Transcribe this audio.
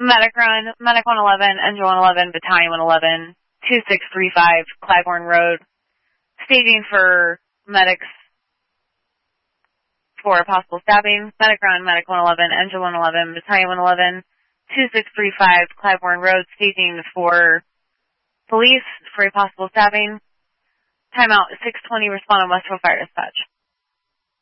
Medic Run, Medic 111, Engine 111, Battalion 111, 2635, Claiborne Road. Staging for medics for possible stabbing. Medic Run, Medic 111, Engine 111, Battalion 111, 2635, Claiborne Road. Staging for police for a possible stabbing. Timeout 620, respond on Westfield Fire Dispatch.